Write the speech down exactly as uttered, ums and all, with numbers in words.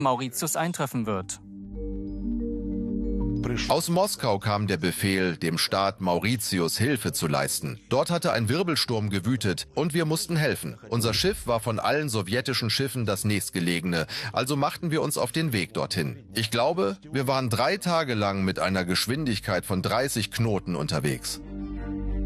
Mauritius eintreffen wird. Aus Moskau kam der Befehl, dem Staat Mauritius Hilfe zu leisten. Dort hatte ein Wirbelsturm gewütet und wir mussten helfen. Unser Schiff war von allen sowjetischen Schiffen das nächstgelegene, also machten wir uns auf den Weg dorthin. Ich glaube, wir waren drei Tage lang mit einer Geschwindigkeit von dreißig Knoten unterwegs.